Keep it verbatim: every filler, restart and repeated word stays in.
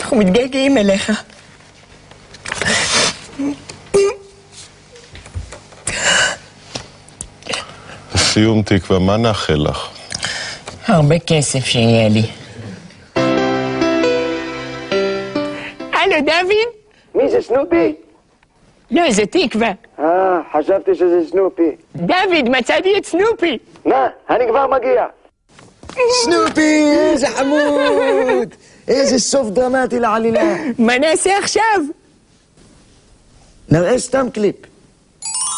אנחנו מתגעגעים אליך. לסיום תקווה, מה נאחל לך? הרבה כסף שיהיה לי. הלו, דוד? מי זה, סנופי? לא, זה תקווה. אה, חשבתי שזה סנופי. דוד, מצאתי את סנופי. מה? אני כבר מגיע. סנופי, איזה חמוד! איזה סוף דרמטי לעלילה. מה נעשה עכשיו? נראה סתם קליפ.